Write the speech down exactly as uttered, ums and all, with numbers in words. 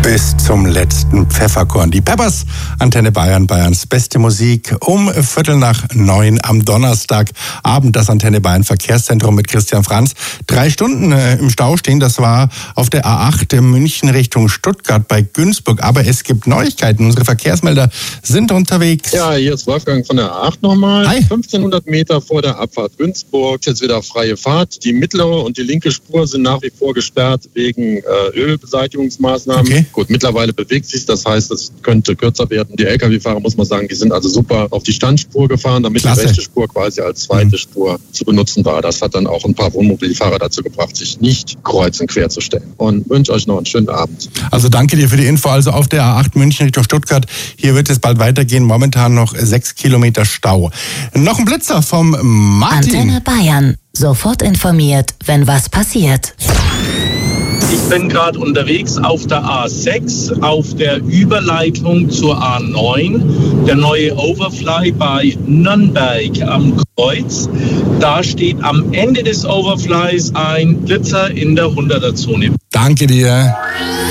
bis zum letzten Pfefferkorn. Die Peppers, Antenne Bayern, Bayerns beste Musik um Viertel nach neun am Donnerstagabend. Das Antenne Bayern Verkehrszentrum mit Christian Franz. Drei Stunden äh, im Stau stehen, das war auf der A acht in München Richtung Stuttgart bei Günzburg. Aber es gibt Neuigkeiten, unsere Verkehrsmelder sind unterwegs. Ja, hier ist Wolfgang von der A acht nochmal. Hi. fünfzehnhundert Meter vor der Abfahrt Günzburg, jetzt wieder freie Fahrt. Die mittlere und die linke Spur sind nach wie vor gesperrt wegen äh, Ölbeseitigungsmaßnahmen. Okay. Gut, mittlerweile bewegt sich, das heißt, es könnte kürzer werden. Die L K W-Fahrer, muss man sagen, die sind also super auf die Standspur gefahren, damit Klasse. Die rechte Spur quasi als zweite mhm. Spur zu benutzen war. Das hat dann auch ein paar Wohnmobilfahrer dazu gebracht, sich nicht kreuz und quer zu stellen. Und wünsche euch noch einen schönen Abend. Also danke dir für die Info. Also auf der A acht München Richtung Stuttgart, hier wird es bald weitergehen. Momentan noch sechs Kilometer Stau. Noch ein Blitzer vom Martin. Antenne Bayern. Sofort informiert, wenn was passiert. Ich bin gerade unterwegs auf der A sechs, auf der Überleitung zur A neun, der neue Overfly bei Nürnberg am Kreuz. Da steht am Ende des Overflies ein Blitzer in der hunderter Zone. Danke dir.